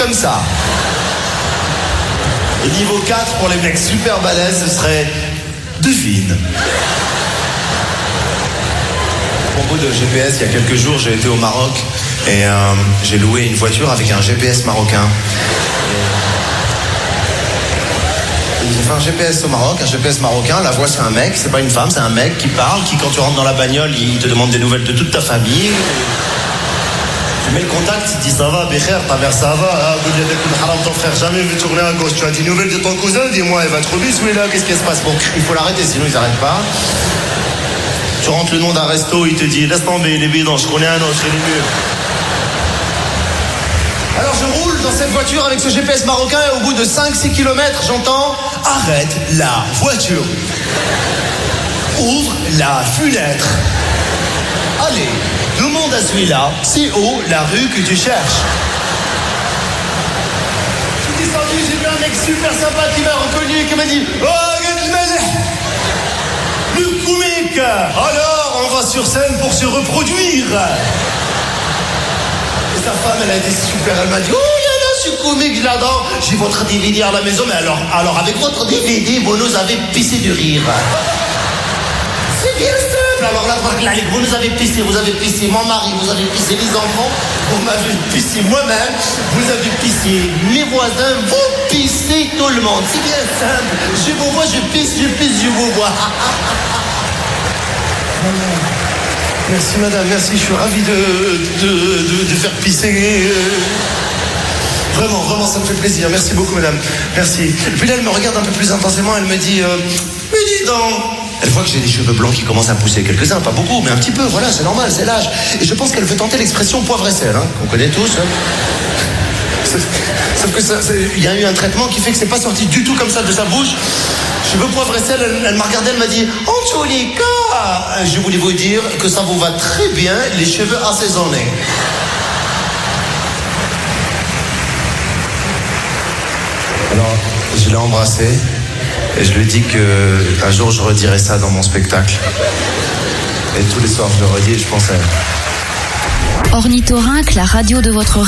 comme ça. Et niveau 4, pour les mecs super balèzes, ce serait devine. À propos de GPS, il y a quelques jours, j'ai été au Maroc et j'ai loué une voiture avec un GPS marocain. J'ai fait un GPS au Maroc, un GPS marocain. La voix, c'est un mec, c'est pas une femme, c'est un mec qui parle, qui, quand tu rentres dans la bagnole, il te demande des nouvelles de toute ta famille. Tu mets le contact, il te dit ça va, Bécher, ta mère ça va, ton frère jamais vu tourner à gauche. Tu as des nouvelles de ton cousin, dis-moi, il va trop vite, oui là, qu'est-ce qui se passe? Bon, il faut l'arrêter, sinon ils n'arrêtent pas. Tu rentres le nom d'un resto, il te dit laisse tomber, il est bidon, je connais un autre, il est mieux. Alors je roule dans cette voiture avec ce GPS marocain et au bout de 5-6 km, j'entends arrête la voiture. Ouvre la fenêtre. Allez, demande à celui-là, c'est où la rue que tu cherches? Je suis descendu, j'ai vu un mec super sympa qui m'a reconnu et qui m'a dit oh, le comique. Alors, on va sur scène pour se reproduire. Et sa femme, elle a été super, elle m'a dit oh, je suis comique, je l'adore. J'ai votre DVD à la maison, mais alors avec votre DVD, vous nous avez pissé du rire. C'est bien simple. Alors là, vous nous avez pissé mon mari, vous avez pissé les enfants, vous m'avez pissé moi-même, vous avez pissé mes voisins, vous pissez tout le monde. C'est bien simple. Je vous vois, je pisse, je vous vois. Merci madame, merci, je suis ravi de faire pisser. Vraiment, ça me fait plaisir. Merci beaucoup, madame. Merci. Et puis là, elle me regarde un peu plus intensément. Elle me dit, mais dis donc. Elle voit que j'ai des cheveux blancs qui commencent à pousser. Quelques-uns, pas beaucoup, mais un petit peu. Voilà, c'est normal, c'est l'âge. Et je pense qu'elle veut tenter l'expression poivre et sel, hein, qu'on connaît tous. Hein. Sauf que il y a eu un traitement qui fait que c'est pas sorti du tout comme ça de sa bouche. Cheveux poivre et sel, elle m'a regardé, elle m'a dit, en tous les cas, je voulais vous dire que ça vous va très bien, les cheveux assaisonnés. Alors, je l'ai embrassé et je lui ai dit qu'un jour je redirai ça dans mon spectacle. Et tous les soirs je le redis et je pense à elle. Ornithorynque, la radio de votre